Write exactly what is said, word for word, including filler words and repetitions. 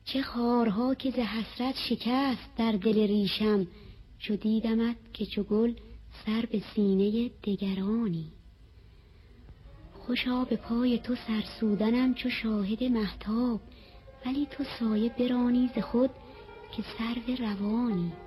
چه خارها که ز حسرت شکست در دل ریشم، چو دیدمت که چو گل سر به سینه دگرانی. خوشا به پای تو سرسودنم چو شاهد مهتاب، ولی تو سایه برانی ز خود که سرو روانی.